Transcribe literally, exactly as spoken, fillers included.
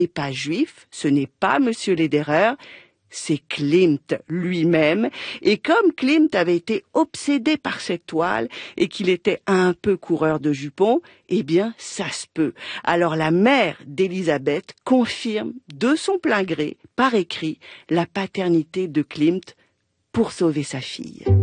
n'est pas juif, ce n'est pas Monsieur Lederer, c'est Klimt lui-même. Et comme Klimt avait été obsédé par cette toile et qu'il était un peu coureur de jupons, eh bien, ça se peut. Alors la mère d'Elisabeth confirme de son plein gré, par écrit, la paternité de Klimt pour sauver sa fille.